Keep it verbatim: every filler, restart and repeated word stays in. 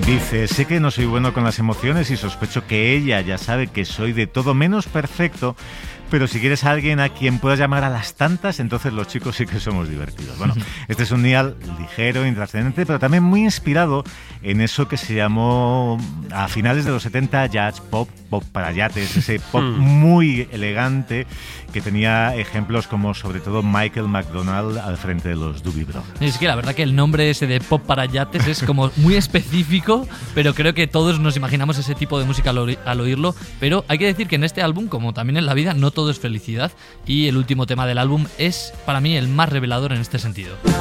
Dice, sé que no soy bueno con las emociones y sospecho que ella ya sabe que soy de todo menos perfecto, pero si quieres a alguien a quien puedas llamar a las tantas, entonces los chicos sí que somos divertidos. Bueno, este es un día ligero, intrascendente, pero también muy inspirado en eso que se llamó a finales de los setenta jazz pop, pop para yates, ese pop muy elegante que tenía ejemplos como sobre todo Michael McDonald al frente de los Doobie Brothers. Es que la verdad que el nombre ese de pop para yates es como muy específico, pero creo que todos nos imaginamos ese tipo de música al, oí- al oírlo, pero hay que decir que en este álbum, como también en la vida, no todo es felicidad, y el último tema del álbum es para mí el más revelador en este sentido.